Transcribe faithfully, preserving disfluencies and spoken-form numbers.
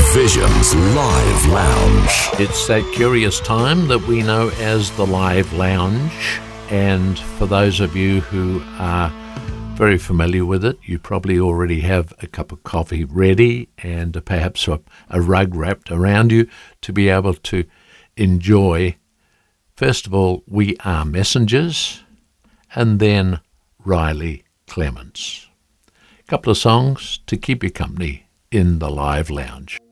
Vision's Live Lounge. It's that curious time that we know as the Live Lounge, and for those of you who are very familiar with it, you probably already have a cup of coffee ready and perhaps a, a rug wrapped around you to be able to enjoy, first of all, We Are Messengers, and then Riley Clements. A couple of songs to keep you company in the Live Lounge.